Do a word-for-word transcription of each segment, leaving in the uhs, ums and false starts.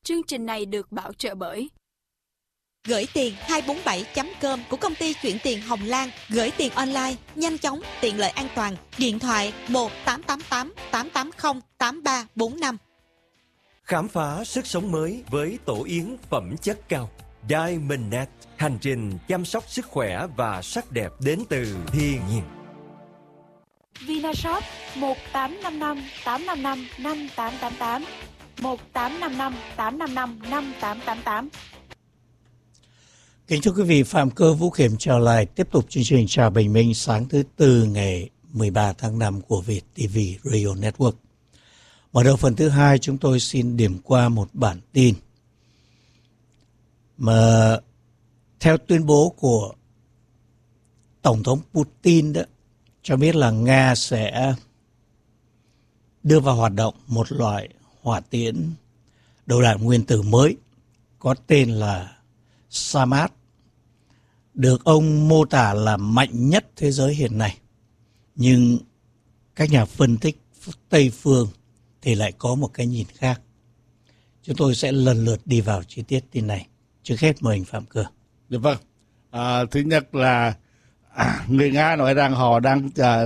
Chương trình này được bảo trợ bởi Gửi tiền hai bốn bảy chấm com của công ty chuyển tiền Hồng Lan. Gửi tiền online, nhanh chóng, tiện lợi, an toàn. Điện thoại một tám tám tám tám tám không tám ba bốn năm. Khám phá sức sống mới với tổ yến phẩm chất cao Diamond Net. Hành trình chăm sóc sức khỏe và sắc đẹp đến từ thiên nhiên. Vinashop một tám năm năm tám năm năm năm tám tám tám, một tám năm năm tám năm năm năm tám tám tám. Kính chúc quý vị, Phạm Cơ, Vũ Khiêm trở lại tiếp tục chương trình Chào Bình Minh sáng thứ Tư ngày mười ba tháng năm của Việt ti vi Radio Network. Mở đầu phần thứ hai, chúng tôi xin điểm qua một bản tin mà theo tuyên bố của Tổng thống Putin đó, cho biết là Nga sẽ đưa vào hoạt động một loại hỏa tiễn đầu đạn nguyên tử mới có tên là Samad, được ông mô tả là mạnh nhất thế giới hiện nay. Nhưng các nhà phân tích Tây phương thì lại có một cái nhìn khác. Chúng tôi sẽ lần lượt đi vào chi tiết tin này. Trước hết mời anh Phạm Cơ. Dạ vâng. À, thứ nhất là à, người Nga nói rằng họ đang à,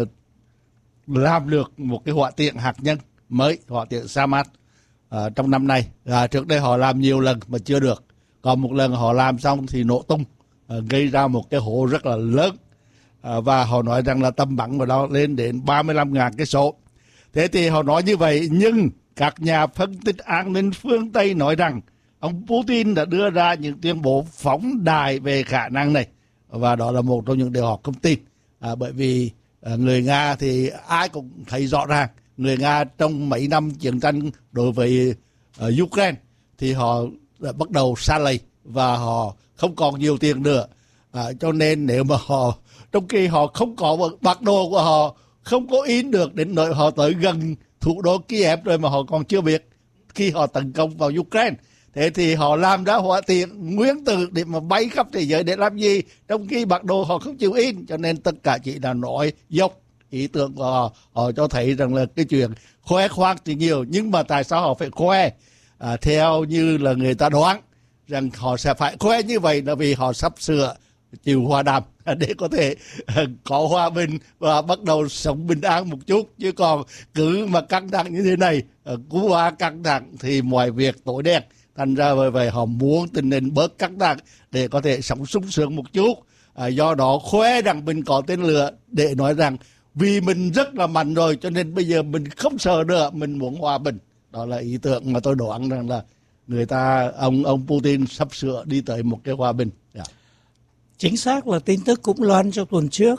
làm được một cái hỏa tiễn hạt nhân mới, hỏa tiễn Samad à, trong năm nay. À, trước đây họ làm nhiều lần mà chưa được. Còn một lần họ làm xong thì nổ tung, à, gây ra một cái hố rất là lớn. À, và họ nói rằng là tầm bắn vào đó lên đến ba mươi lăm nghìn cây số. Thế thì họ nói như vậy, nhưng các nhà phân tích an ninh phương Tây nói rằng ông Putin đã đưa ra những tuyên bố phóng đại về khả năng này. Và đó là một trong những điều họ không tin. À, bởi vì à, người Nga thì ai cũng thấy rõ ràng, người Nga trong mấy năm chiến tranh đối với uh, Ukraine thì họ đã bắt đầu xa lầy và họ không còn nhiều tiền nữa. À, cho nên nếu mà họ, trong khi họ không có bản đồ của họ, không có in được đến nỗi họ tới gần thủ đô Kiev rồi mà họ còn chưa biết khi họ tấn công vào Ukraine. Thế thì họ làm ra hỏa tiễn nguyên tử để mà bay khắp thế giới để làm gì? Trong khi bản đồ họ không chịu in, cho nên tất cả chỉ là nói dốc. Ý tưởng của họ, họ cho thấy rằng là cái chuyện khoe khoang thì nhiều, nhưng mà tại sao họ phải khoe? À, theo như là người ta đoán rằng họ sẽ phải khoe như vậy là vì họ sắp sửa chịu hòa đàm để có thể uh, có hòa bình và bắt đầu sống bình an một chút. Chứ còn cứ mà căng thẳng như thế này, uh, Cuba căng thẳng thì mọi việc tối đen. Thành ra bởi vậy họ muốn tình hình bớt căng thẳng để có thể sống sung sướng một chút. Uh, do đó khoe rằng mình có tên lửa để nói rằng vì mình rất là mạnh rồi cho nên bây giờ mình không sợ nữa, mình muốn hòa bình. Đó là ý tưởng mà tôi đoán rằng là người ta, ông ông Putin sắp sửa đi tới một cái hòa bình. Yeah. Chính xác là tin tức cũng loan trong tuần trước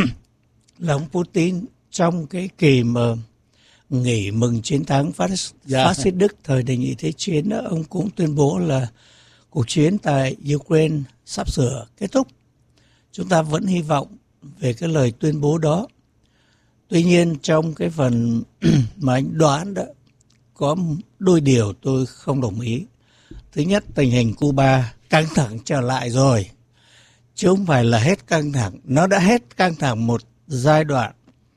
là ông Putin trong cái kỳ mà nghỉ mừng chiến thắng phát, yeah. phát xít Đức thời đề nghị thế chiến đó, ông cũng tuyên bố là cuộc chiến tại Ukraine sắp sửa kết thúc. Chúng ta vẫn hy vọng về cái lời tuyên bố đó. Tuy nhiên trong cái phần mà anh đoán đó, có đôi điều tôi không đồng ý. Thứ nhất, tình hình Cuba căng thẳng trở lại rồi, chứ không phải là hết căng thẳng. Nó đã hết căng thẳng một giai đoạn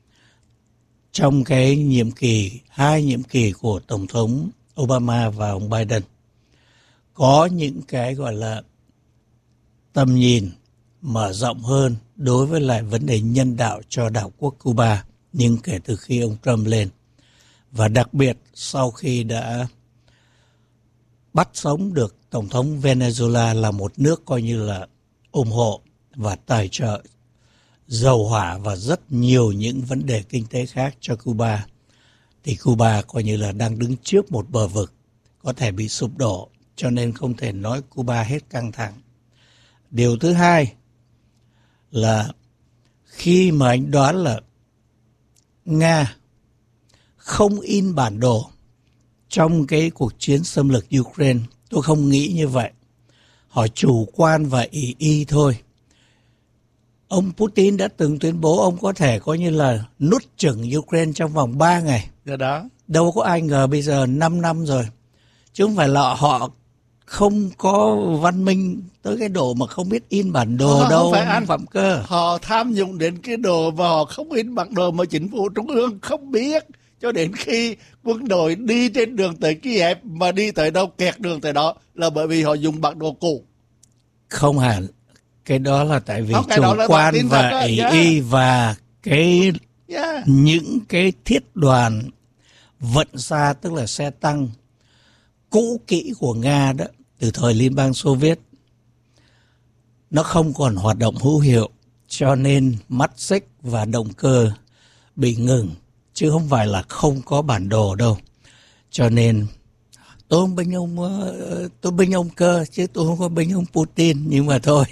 trong cái nhiệm kỳ, hai nhiệm kỳ của Tổng thống Obama và ông Biden. Có những cái gọi là tầm nhìn mở rộng hơn đối với lại vấn đề nhân đạo cho đảo quốc Cuba. Nhưng kể từ khi ông Trump lên, và đặc biệt sau khi đã bắt sống được Tổng thống Venezuela là một nước coi như là ủng hộ và tài trợ dầu hỏa và rất nhiều những vấn đề kinh tế khác cho Cuba, thì Cuba coi như là đang đứng trước một bờ vực có thể bị sụp đổ, cho nên không thể nói Cuba hết căng thẳng. Điều thứ hai là khi mà anh đoán là Nga không in bản đồ trong cái cuộc chiến xâm lược Ukraine, tôi không nghĩ như vậy. Họ chủ quan và ỷ y thôi. Ông Putin đã từng tuyên bố ông có thể coi như là nuốt chửng Ukraine trong vòng ba ngày. Đó đó. Đâu có ai ngờ bây giờ năm năm rồi. Chứ không phải là họ không có văn minh tới cái độ mà không biết in bản đồ họ đâu. Phải anh Phạm Cơ. Họ tham nhũng đến cái đồ và họ không in bản đồ mà chính phủ trung ương không biết. cho đến khi quân đội đi trên đường tới Kiev mà đi tới đâu kẹt đường tới đó là bởi vì họ dùng bản đồ cũ. Không hẳn, cái đó là tại vì Không, chủ quan và ý ý yeah. y và cái yeah. những cái thiết đoàn vận xa, tức là xe tăng cũ kỹ của Nga đó từ thời Liên bang Xô Viết, nó không còn hoạt động hữu hiệu, cho nên mắt xích và động cơ bị ngừng, chứ không phải là không có bản đồ đâu. Cho nên tôi không binh ông tôi binh ông Cơ, chứ tôi không có binh ông Putin, nhưng mà thôi.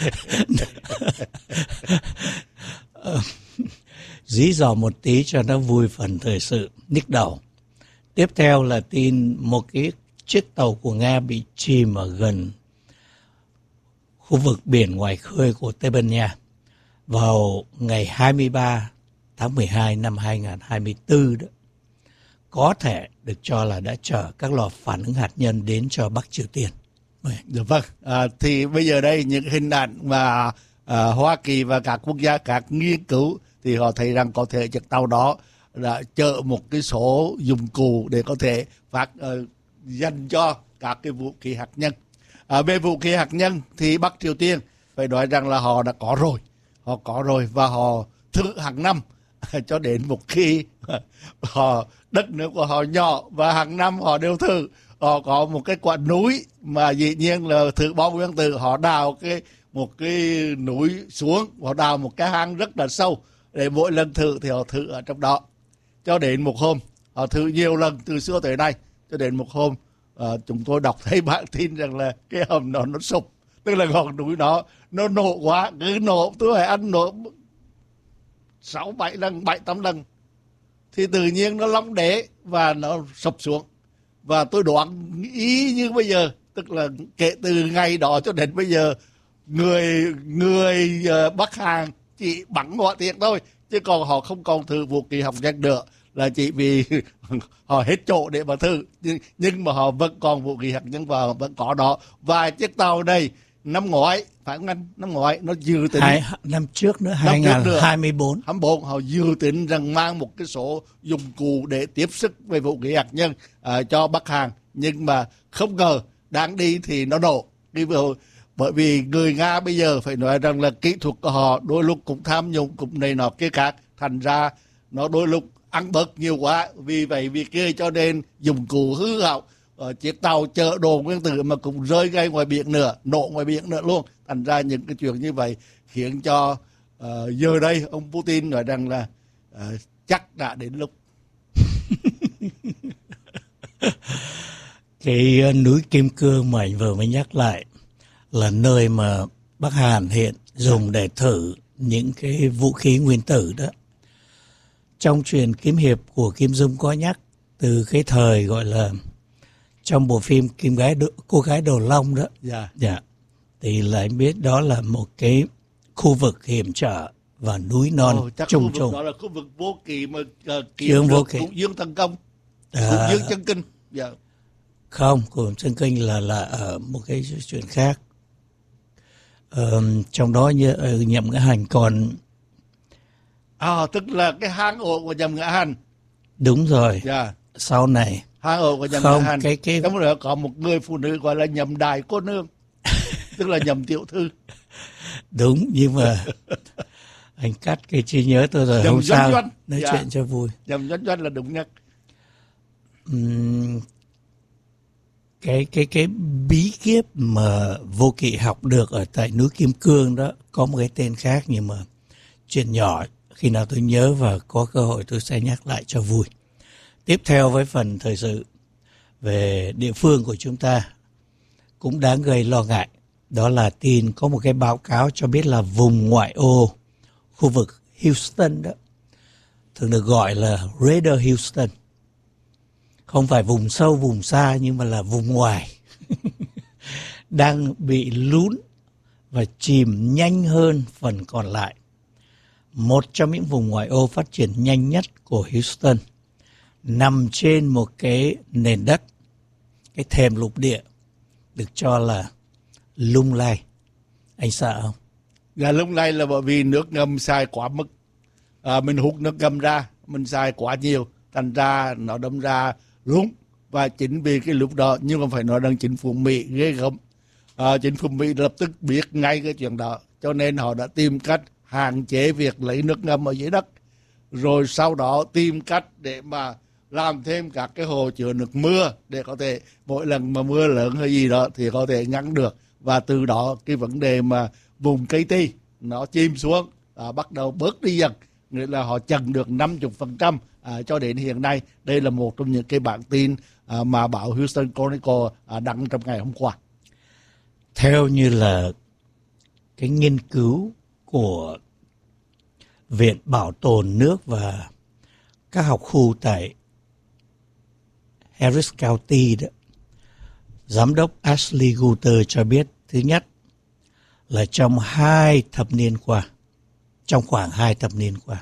Dí dò một tí cho nó vui phần thời sự nhức đầu. Tiếp theo là tin một cái chiếc tàu của Nga bị chìm ở gần khu vực biển ngoài khơi của Tây Ban Nha vào ngày hai mươi ba tháng mười hai năm hai nghìn không trăm hai mươi tư đó. Có thể được cho là đã chở các lò phản ứng hạt nhân đến cho Bắc Triều Tiên. Dạ vâng, à, thì bây giờ đây những hình ảnh mà à, Hoa Kỳ và các quốc gia các nghiên cứu thì họ thấy rằng có thể chiếc tàu đó đã chở một cái số dụng cụ để có thể phát uh, dành cho các cái vũ khí hạt nhân. À, về vũ khí hạt nhân thì Bắc Triều Tiên phải nói rằng là họ đã có rồi, họ có rồi và họ thử hàng năm cho đến một khi họ đất nước của họ nhỏ và hàng năm họ đều thử. Họ có một cái quả núi mà dĩ nhiên là thử bom nguyên tử, họ đào cái một cái núi xuống, họ đào một cái hang rất là sâu để mỗi lần thử thì họ thử ở trong đó. Cho đến một hôm, họ thử nhiều lần từ xưa tới nay, cho đến một hôm uh, chúng tôi đọc thấy bản tin rằng là cái hầm đó nó sụp, tức là ngọn núi đó nó nổ quá, cứ nổ tôi phải ăn nổ sáu bảy lần, bảy tám lần thì tự nhiên nó lóng đế và nó sụp xuống. Và tôi đoán ý như bây giờ, tức là kể từ ngày đó cho đến bây giờ, người người uh, Bắc Hàn chỉ bắn hỏa tiễn thôi, chứ còn họ không còn thử vũ khí hạt nhân nữa, là chỉ vì họ hết chỗ để mà thử. Nhưng, nhưng mà họ vẫn còn vũ khí hạt nhân và họ vẫn có đó. Và chiếc tàu này năm ngoái, phải không anh? Năm ngoái nó dự tính Hai, năm trước nữa, hai nghìn không trăm hai mươi bốn. hai mươi bốn họ dự tính rằng mang một cái số dụng cụ để tiếp sức về vũ khí hạt nhân uh, cho Bắc Hàn, nhưng mà không ngờ đang đi thì nó nổ. Đi vào, bởi vì người Nga bây giờ phải nói rằng là kỹ thuật của họ đôi lúc cũng tham nhũng, cũng này nọ kia khác, thành ra nó đôi lúc ăn bớt nhiều quá, vì vậy vì kia cho nên dụng cụ hư hỏng. Ở chiếc tàu chở đồ nguyên tử mà cũng rơi ngay ngoài biển nữa, nổ ngoài biển nữa luôn. Thành ra những cái chuyện như vậy khiến cho uh, giờ đây ông Putin nói rằng là uh, chắc đã đến lúc. Cái uh, núi Kim Cương mà anh vừa mới nhắc lại là nơi mà Bắc Hàn hiện dùng để thử những cái vũ khí nguyên tử đó. Trong truyện kiếm hiệp của Kim Dung có nhắc từ cái thời gọi là trong bộ phim Kim gái đô, cô gái Đồ Long đó. Dạ. Dạ. Thì là anh biết đó là một cái khu vực hiểm trở và núi non Ồ, chắc trùng khu vực trùng. đó là khu vực vô kỳ mà uh, Dương vô kỳ. Cũng dương thần công, À, cũng dương chân kinh. Dạ. Không, của chân kinh là là ở một cái chuyện khác. Ờ, trong đó như uh, Nhậm Ngã Hành còn. À, tức là cái hang ổ của Nhậm Ngã Hành. Đúng rồi. Dạ. Sau này. Hang ổ của Nhậm Không, Ngã Hành. cái cái. Trong đó có một người phụ nữ gọi là Nhậm Đại Cô Nương, tức là Nhậm Tiểu Thư. Đúng, nhưng mà anh cắt cái trí nhớ tôi rồi, Nhậm không Doanh sao. Doanh. Nói Dạ. chuyện cho vui. Nhậm Doanh Doanh là đúng nhất. Uhm, cái cái cái bí kíp mà vô kỵ học được ở tại núi Kim Cương đó có một cái tên khác, nhưng mà chuyện nhỏ, khi nào tôi nhớ và có cơ hội tôi sẽ nhắc lại cho vui. Tiếp theo với phần thời sự về địa phương của chúng ta cũng đáng gây lo ngại. Đó là tin có một cái báo cáo cho biết là vùng ngoại ô khu vực Houston đó, thường được gọi là Greater Houston, không phải vùng sâu vùng xa nhưng mà là vùng ngoài, đang bị lún và chìm nhanh hơn phần còn lại. Một trong những vùng ngoại ô phát triển nhanh nhất của Houston nằm trên một cái nền đất, cái thềm lục địa được cho là lung lay. Anh sợ không? Dạ, lung lay là bởi vì nước ngầm xài quá mức. À, mình hút nước ngầm ra, mình xài quá nhiều, thành ra nó đâm ra lúng. Và chính vì cái lúc đó, nhưng mà phải nói rằng chính phủ Mỹ ghê gớm. À, chính phủ Mỹ lập tức biết ngay cái chuyện đó, cho nên họ đã tìm cách hạn chế việc lấy nước ngầm ở dưới đất, rồi sau đó tìm cách để mà làm thêm các cái hồ chứa nước mưa để có thể mỗi lần mà mưa lớn hay gì đó thì có thể ngăn được. Và từ đó cái vấn đề mà vùng Katy nó chìm xuống à, bắt đầu bớt đi dần, nghĩa là họ chặn được năm mươi phần trăm à, cho đến hiện nay. Đây là một trong những cái bản tin à, mà báo Houston Chronicle à, đăng trong ngày hôm qua. Theo như là cái nghiên cứu của Viện Bảo tồn nước và các học khu tại Harris County đó, Giám đốc Ashley Guter cho biết, thứ nhất là trong hai thập niên qua, trong khoảng hai thập niên qua,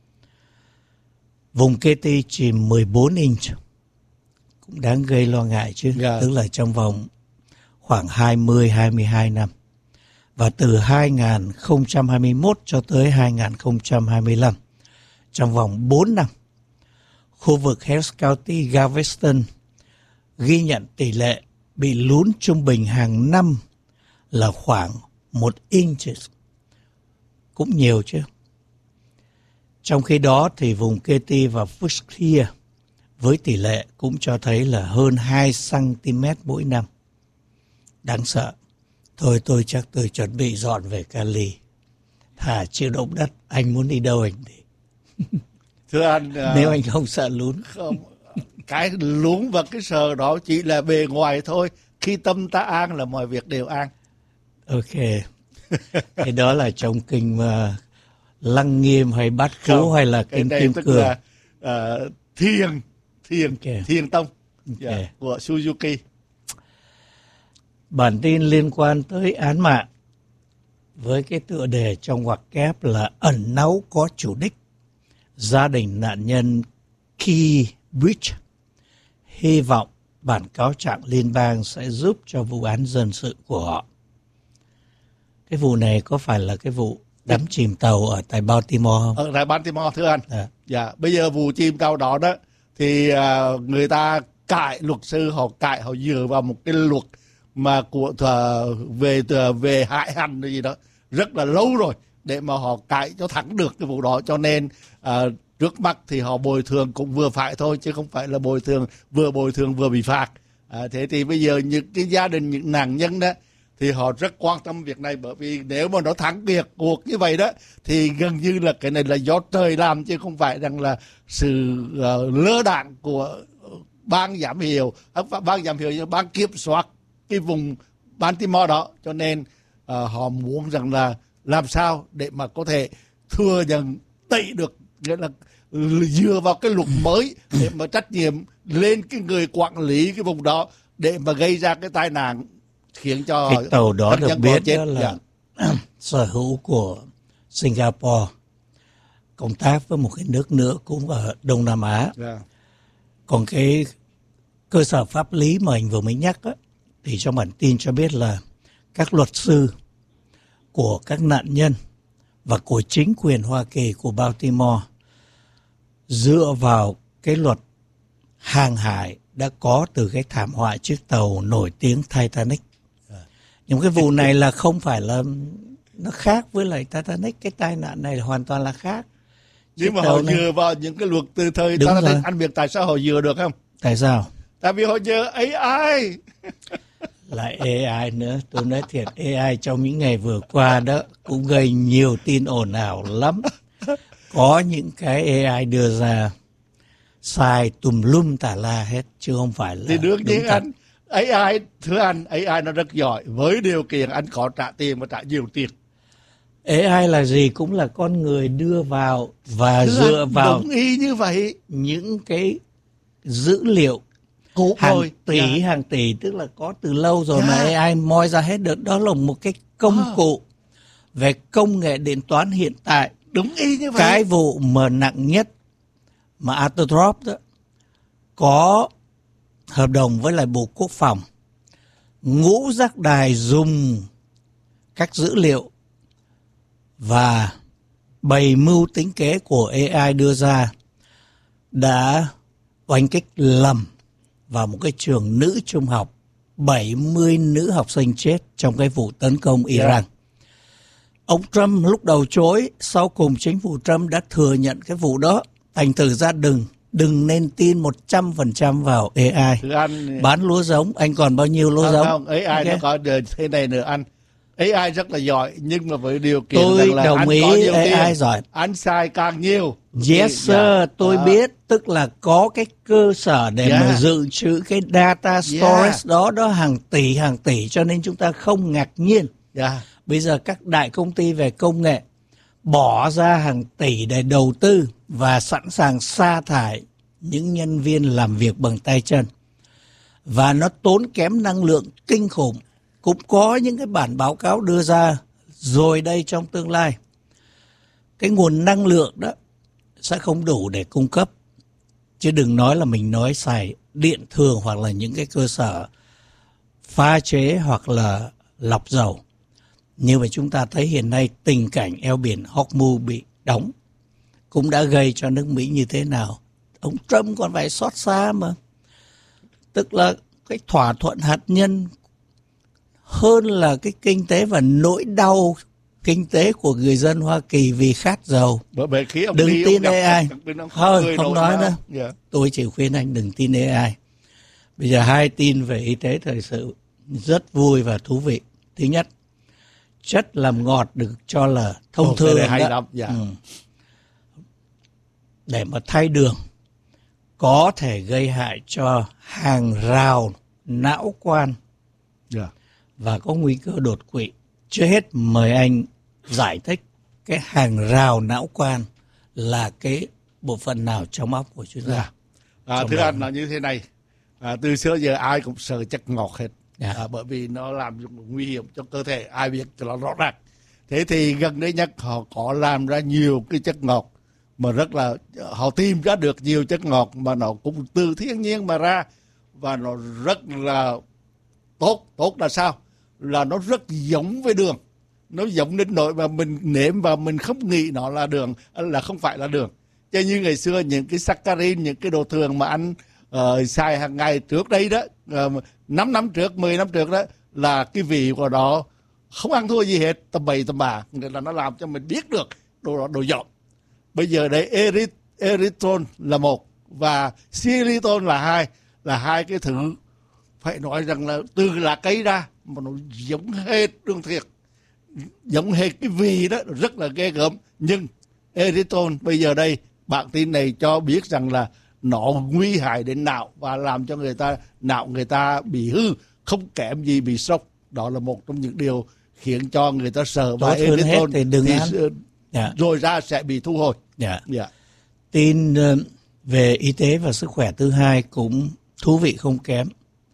vùng Katy chìm mười bốn inch, cũng đáng gây lo ngại chứ, yeah. Tức là trong vòng khoảng hai mươi đến hai mươi hai năm. Và từ hai nghìn không trăm hai mươi mốt cho tới hai nghìn không trăm hai mươi lăm, trong vòng bốn năm, khu vực Harris County, Galveston ghi nhận tỷ lệ bị lún trung bình hàng năm là khoảng một inches, cũng nhiều chứ. Trong khi đó thì vùng Katy và Fushkia với tỷ lệ cũng cho thấy là hơn hai xăng-ti-mét mỗi năm. Đáng sợ. Thôi tôi chắc tôi chuẩn bị dọn về Cali. Thà chịu động đất, anh muốn đi đâu anh đi. Thưa anh, nếu anh không sợ lún. Không, cái lún và cái sợ đó chỉ là bề ngoài thôi. Khi tâm ta an là mọi việc đều an. Ok. Cái đó là trong kinh uh, Lăng Nghiêm hay Bát Khố không, hay là kinh Kim Cương? Là uh, Thiền, Thiền, okay. Thiền Tông okay. yeah, của Suzuki. Bản tin liên quan tới án mạng với cái tựa đề trong ngoặc kép là ẩn náu có chủ đích. Gia đình nạn nhân Key Bridge hy vọng bản cáo trạng liên bang sẽ giúp cho vụ án dân sự của họ. Cái vụ này có phải là cái vụ đắm chìm tàu ở tại Baltimore không? Ở tại Baltimore thưa anh. À. Dạ, bây giờ vụ chìm tàu đó đó thì uh, người ta cãi, luật sư họ cãi, họ dựa vào một cái luật mà của uh, về uh, về hại hành gì đó rất là lâu rồi để mà họ cãi cho thắng được cái vụ đó, cho nên uh, trước mắt thì họ bồi thường cũng vừa phải thôi, chứ không phải là bồi thường vừa bồi thường vừa bị phạt. À, thế thì bây giờ những cái gia đình những nạn nhân đó thì họ rất quan tâm việc này, bởi vì nếu mà nó thắng biệt cuộc như vậy đó thì gần như là cái này là do trời làm, chứ không phải rằng là sự uh, lơ đạn của ban giám hiệu, ban giám hiệu ban kiểm soát cái vùng Baltimore đó. Cho nên uh, họ muốn rằng là làm sao để mà có thể thừa nhận tẩy được, nghĩa là dựa vào cái luật mới để mà trách nhiệm lên cái người quản lý cái vùng đó để mà gây ra cái tai nạn khiến cho cái tàu đó được biết chết. Đó là dạ. sở hữu của Singapore, công tác với một cái nước nữa cũng ở Đông Nam Á. Yeah. Còn cái cơ sở pháp lý mà anh vừa mới nhắc á, thì trong bản tin cho biết là các luật sư của các nạn nhân và của chính quyền Hoa Kỳ của Baltimore dựa vào cái luật hàng hải đã có từ cái thảm họa chiếc tàu nổi tiếng Titanic. Nhưng cái vụ này là không phải là nó khác với lại Titanic, cái tai nạn này là hoàn toàn là khác. Nhưng mà họ này... dựa vào những cái luật từ thời Titanic, rồi. Anh biết tại sao họ dựa được không? Tại sao? Tại vì họ dựa a i. Lại a i nữa, tôi nói thiệt, a i trong những ngày vừa qua đó cũng gây nhiều tin ồn ào lắm. Có những cái a i đưa ra sai tùm lum tà la hết, chứ không phải là thì đương nhiên anh a i, thưa anh, a i nó rất giỏi với điều kiện anh có trả tiền và trả nhiều tiền. a i là gì cũng là con người đưa vào và thưa dựa anh, vào đúng y như vậy những cái dữ liệu Cũ hàng rồi. tỷ yeah. hàng tỷ, tức là có từ lâu rồi yeah. mà a i moi ra hết được. Đó là một cái công oh. cụ về công nghệ điện toán hiện tại. Đúng y như vậy. Cái vụ mà nặng nhất mà Arthur Thorpe đó có hợp đồng với lại Bộ Quốc phòng, ngũ giác đài dùng các dữ liệu và bày mưu tính kế của a i đưa ra đã oanh kích lầm vào một cái trường nữ trung học, bảy mươi nữ học sinh chết trong cái vụ tấn công Iran. Yeah. Ông Trump lúc đầu chối, sau cùng chính phủ Trump đã thừa nhận cái vụ đó. Thành thử ra đừng, đừng nên tin một trăm phần trăm vào a i. Anh, bán lúa giống, anh còn bao nhiêu lúa không, giống? Không, a i okay. Nó có thế này nữa anh. a i rất là giỏi, nhưng mà với điều kiện tôi rằng là đồng anh ý có nhiều a i tiền, giỏi. Anh xài càng nhiều. Yes sir, yeah. tôi à. biết, tức là có cái cơ sở để yeah. mà dự trữ cái data storage yeah. đó, đó hàng tỷ hàng tỷ, cho nên chúng ta không ngạc nhiên. Yeah. Bây giờ các đại công ty về công nghệ bỏ ra hàng tỷ để đầu tư và sẵn sàng sa thải những nhân viên làm việc bằng tay chân. Và nó tốn kém năng lượng kinh khủng. Cũng có những cái bản báo cáo đưa ra rồi đây trong tương lai. Cái nguồn năng lượng đó sẽ không đủ để cung cấp. Chứ đừng nói là mình nói xài điện thường hoặc là những cái cơ sở pha chế hoặc là lọc dầu. Như vậy chúng ta thấy hiện nay tình cảnh eo biển Hormuz bị đóng cũng đã gây cho nước Mỹ như thế nào. Ông Trump còn phải xót xa mà. Tức là cái thỏa thuận hạt nhân hơn là cái kinh tế và nỗi đau kinh tế của người dân Hoa Kỳ vì khát dầu. Đừng đi, tin a i. Thôi, không nói nữa. Yeah. Tôi chỉ khuyên anh đừng tin a i. Bây giờ hai tin về y tế thời sự rất vui và thú vị. Thứ nhất, chất làm ngọt được cho là thông Ồ, thường hay lắm. Yeah. Ừ. Để mà thay đường có thể gây hại cho hàng rào não quan yeah. và có nguy cơ đột quỵ. Trước hết mời anh giải thích cái hàng rào não quan là cái bộ phận nào trong óc của chúng ta. Yeah. À, thưa anh là như thế này, à, từ xưa giờ ai cũng sợ chất ngọt hết. Yeah. À, bởi vì nó làm nguy hiểm cho cơ thể, ai biết cho nó rõ ràng. Thế thì gần đây nhất họ có làm ra nhiều cái chất ngọt mà rất là, họ tìm ra được nhiều chất ngọt mà nó cũng từ thiên nhiên mà ra, và nó rất là tốt. Tốt là sao? Là nó rất giống với đường. Nó giống đến nỗi mà mình nếm và mình không nghĩ nó là đường, là không phải là đường. Chứ như ngày xưa những cái saccharin, những cái đồ thường mà anh uh, xài hàng ngày trước đây đó, uh, năm năm trước, mười năm trước đó, là cái vị của nó không ăn thua gì hết, tầm bậy tầm bạ, là nó làm cho mình biết được đồ đó đồ dọn. Bây giờ đấy eryth, erythritol là một và xylitol là hai, là hai cái thứ phải nói rằng là từ lá cây ra mà nó giống hệt đường thiệt, giống hệt cái vị đó, rất là ghê gớm. Nhưng erythritol bây giờ đây bản tin này cho biết rằng là nó nguy hại đến não và làm cho người ta não người ta bị hư, không kém gì bị sốc. Đó là một trong những điều khiến cho người ta sợ. Và erythritol thì đừng thì ăn. Yeah. Rồi ra sẽ bị thu hồi. Yeah. Yeah. Tin uh, về y tế và sức khỏe thứ hai cũng thú vị không kém.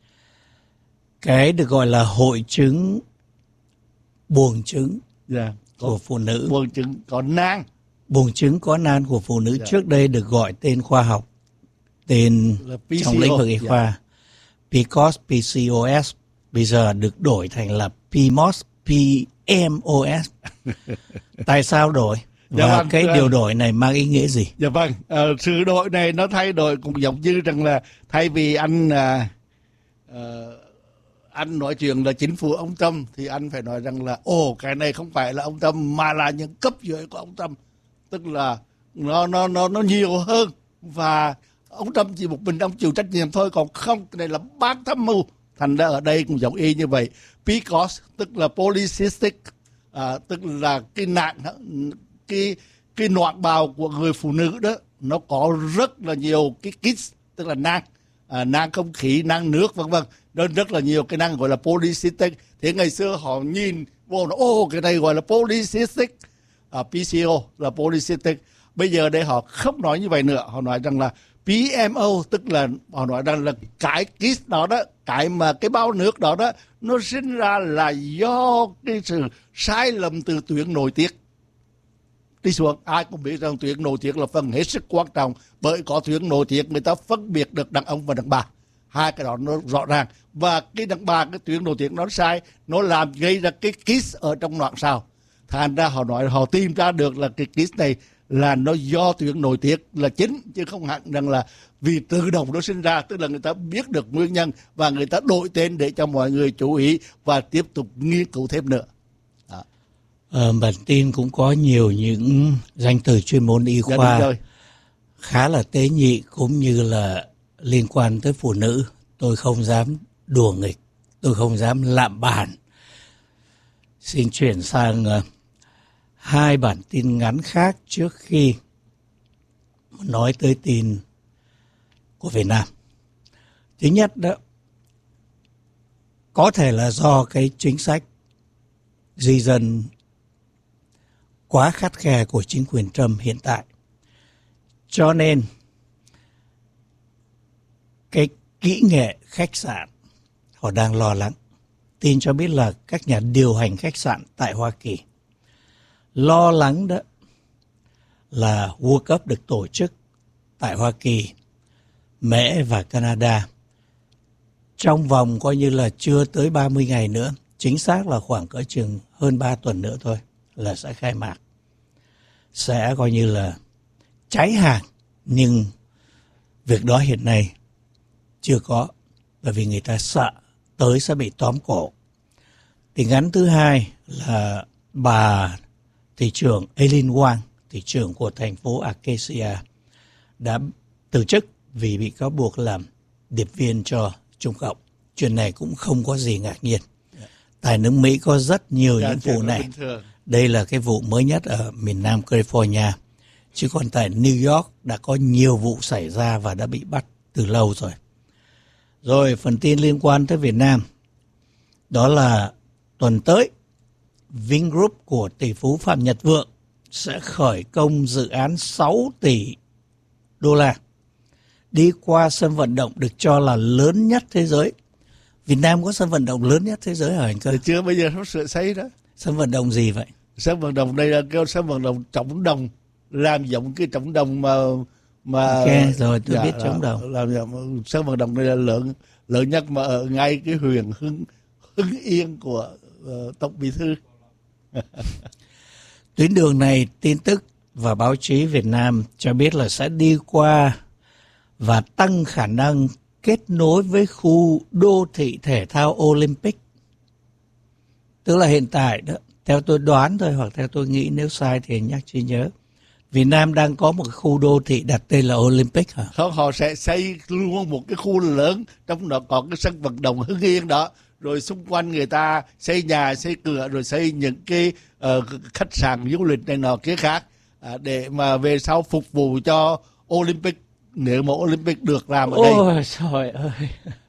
Cái được gọi là hội chứng buồng trứng yeah. của phụ nữ. Buồng trứng có nang. Buồng trứng có nang của phụ nữ yeah. trước đây được gọi tên khoa học, tên trong lĩnh vực y khoa, yeah. pê xê o ét, pê xê o ét, bây giờ được đổi thành là pê em o ét, pê em o ét. Tại sao đổi? Và dạ vâng, cái điều đổi này mang ý nghĩa gì? Dạ vâng, à, sự đổi này nó thay đổi cũng giống như rằng là thay vì anh à, à, anh nói chuyện là chính phủ ông Trump thì anh phải nói rằng là ồ cái này không phải là ông Trump mà là những cấp dưới của ông Trump, tức là nó nó nó nó nhiều hơn, và ông Trump chỉ một mình ông chịu trách nhiệm thôi, còn không cái này là ban tham mưu. Thành ra ở đây cũng giống y như vậy. pê xê o ét tức là polycystic, à, tức là cái nạn cái cái noãn bào của người phụ nữ đó, nó có rất là nhiều cái kit, tức là nang, à, nang không khí, nang nước vân vân, nên rất là nhiều cái nang gọi là polycystic. Thì ngày xưa họ nhìn vô nó ô cái này gọi là polycystic, à, pê xê o là polycystic. Bây giờ đây họ không nói như vậy nữa, họ nói rằng là pê em o, tức là họ nói rằng là cái kit đó đó, cái mà cái bao nước đó đó, nó sinh ra là do cái sự sai lầm từ tuyến nội tiết đi xuống. Ai cũng biết rằng tuyến nội tiết là phần hết sức quan trọng, bởi có tuyến nội tiết người ta phân biệt được đàn ông và đàn bà, hai cái đó nó rõ ràng. Và cái đàn bà, cái tuyến nội tiết nó sai, nó làm gây ra cái kiss ở trong loạn sao. Thành ra họ nói họ tìm ra được là cái kiss này là nó do tuyển nội tiết là chính, chứ không hẳn rằng là vì tự động nó sinh ra. Tức là người ta biết được nguyên nhân và người ta đổi tên để cho mọi người chú ý và tiếp tục nghiên cứu thêm nữa. Đó. Ờ, bản tin cũng có nhiều những danh từ chuyên môn y khoa khá là tế nhị cũng như là liên quan tới phụ nữ. Tôi không dám đùa nghịch, tôi không dám lạm bản. Xin chuyển sang uh, hai bản tin ngắn khác trước khi nói tới tin của Việt Nam. Thứ nhất đó, có thể là do cái chính sách di dân quá khắt khe của chính quyền Trump hiện tại. Cho nên cái kỹ nghệ khách sạn họ đang lo lắng. Tin cho biết là các nhà điều hành khách sạn tại Hoa Kỳ lo lắng đó là World Cup được tổ chức tại Hoa Kỳ, Mỹ và Canada trong vòng coi như là chưa tới ba mươi ngày nữa, chính xác là khoảng cỡ chừng hơn ba tuần nữa thôi là sẽ khai mạc. Sẽ coi như là cháy hàng, nhưng việc đó hiện nay chưa có, bởi vì người ta sợ tới sẽ bị tóm cổ. Tin ngắn thứ hai là bà thị trưởng Eileen Wang, thị trưởng của thành phố Acacia, đã từ chức vì bị cáo buộc làm điệp viên cho Trung Cộng. Chuyện này cũng không có gì ngạc nhiên. Tại nước Mỹ có rất nhiều những vụ này. Đây là cái vụ mới nhất ở miền Nam California. Chứ còn tại New York đã có nhiều vụ xảy ra và đã bị bắt từ lâu rồi. Rồi phần tin liên quan tới Việt Nam. Đó là tuần tới, Vingroup của tỷ phú Phạm Nhật Vượng sẽ khởi công dự án sáu tỷ đô la đi qua sân vận động được cho là lớn nhất thế giới. Việt Nam có sân vận động lớn nhất thế giới hả anh cơ? Chưa, bây giờ nó sửa xây đó. Sân vận động gì vậy? Sân vận động đây là kêu sân vận động Trống Đồng, làm giống cái Trống Đồng mà mà ok rồi tôi dạ, biết Trống Đồng. Làm giống sân vận động đây là lớn lớn nhất mà ở ngay cái huyện Hưng Hưng Yên của uh, Tổng Bí thư. Tuyến đường này, tin tức và báo chí Việt Nam cho biết là sẽ đi qua và tăng khả năng kết nối với khu đô thị thể thao Olympic. Tức là hiện tại đó, theo tôi đoán thôi hoặc theo tôi nghĩ, nếu sai thì nhắc trí nhớ, Việt Nam đang có một khu đô thị đặt tên là Olympic hả? Không, họ sẽ xây luôn một cái khu lớn, trong đó có cái sân vận động Hưng Yên đó, rồi xung quanh người ta xây nhà, xây cửa, rồi xây những cái uh, khách sạn du lịch này nọ kia khác, uh, để mà về sau phục vụ cho Olympic, nếu mà Olympic được làm ở đây. Ôi trời ơi,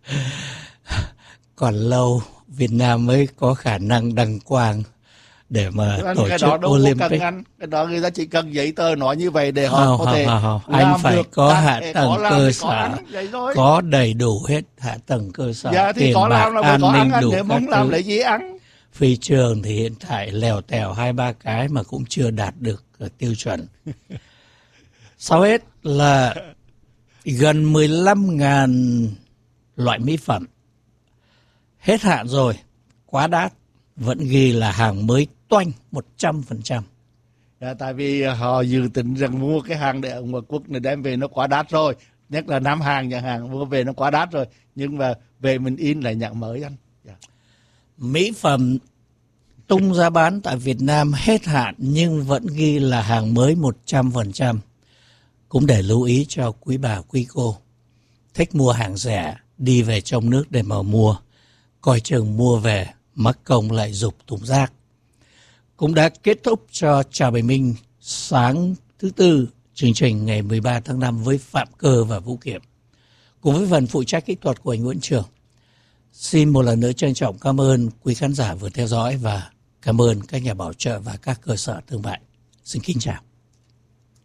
còn lâu Việt Nam mới có khả năng đăng quang để mà anh, tổ cái chức đó đâu Olympic. Cần anh. Cái đó người ta chỉ cần giấy tờ nói như vậy để họ không, có thể không, không. làm Anh phải được, có hạ tầng cơ sở, có, có đầy đủ hết hạ tầng cơ sở, dạ, thì tiền có bạc, làm là an có ninh ăn, đủ nếu các không làm thứ. lấy gì ăn. Phi trường thì hiện tại lèo tèo hai ba cái mà cũng chưa đạt được tiêu chuẩn. Sau hết là gần mười lăm nghìn loại mỹ phẩm hết hạn rồi, quá đắt, vẫn ghi là hàng mới toanh một trăm phần trăm. Dạ, tại vì họ dự tính rằng mua cái hàng để ở ngoại quốc này đem về nó quá đắt rồi, nhất là Nam Hàng chẳng hạn, mua về nó quá đắt rồi, nhưng mà về mình in lại nhãn mới anh. Dạ. Mỹ phẩm tung ra bán tại Việt Nam hết hạn nhưng vẫn ghi là hàng mới một trăm phần trăm. Cũng để lưu ý cho quý bà quý cô thích mua hàng rẻ đi về trong nước để mà mua, coi chừng mua về mắc công lại dục thùng rác. Cũng đã kết thúc cho Chào Bình Minh sáng thứ Tư, chương trình ngày mười ba tháng năm với Phạm Cơ và Vũ Kiểm, cùng với phần phụ trách kỹ thuật của anh Nguyễn Trường. Xin một lần nữa trân trọng cảm ơn quý khán giả vừa theo dõi và cảm ơn các nhà bảo trợ và các cơ sở thương mại. Xin kính chào.